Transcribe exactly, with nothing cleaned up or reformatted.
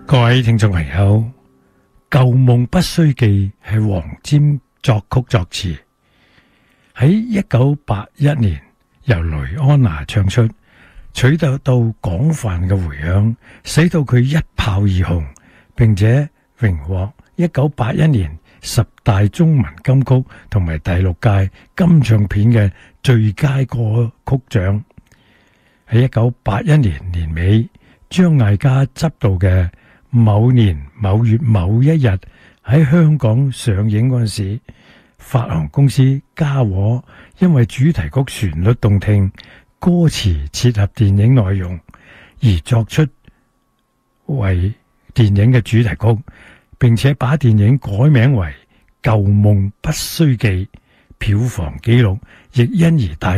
各位聽眾朋友，舊夢不須記係黃霑作曲作詞，喺一九八一年由雷安娜唱出，取得到廣泛嘅回響，使到佢一炮而紅，並且榮獲一九八一年十大中文金曲同埋第六屆金唱片嘅最佳歌曲獎。喺一九八一年年尾，張艾嘉執導嘅某年某月某一日喺香港上映嗰陣時，發行公司嘉禾因為主題曲旋律動聽，歌詞切合電影內容，而作出為電影嘅主題曲，並且把電影改名為《舊夢不須記》，票房紀錄亦因而大